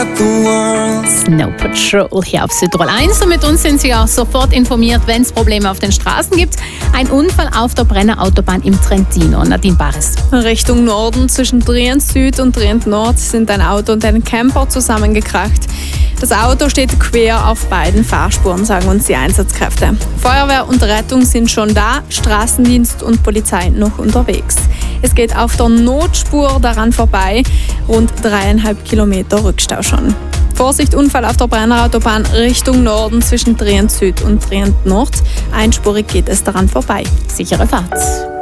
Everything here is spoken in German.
at the world. Snow Patrol hier auf Südtirol 1. Und mit uns sind Sie auch sofort informiert, wenn es Probleme auf den Straßen gibt. Ein Unfall auf der Brennerautobahn im Trentino. Nadine Baris. Richtung Norden zwischen Trient Süd und Trient Nord sind ein Auto und ein Camper zusammengekracht. Das Auto steht quer auf beiden Fahrspuren, sagen uns die Einsatzkräfte. Feuerwehr und Rettung sind schon da, Straßendienst und Polizei noch unterwegs. Es geht auf der Notspur daran vorbei, rund 3,5 Kilometer Rückstau schon. Vorsicht, Unfall auf der Brennerautobahn Richtung Norden zwischen Trient Süd und Trient Nord. Einspurig geht es daran vorbei. Sichere Fahrt.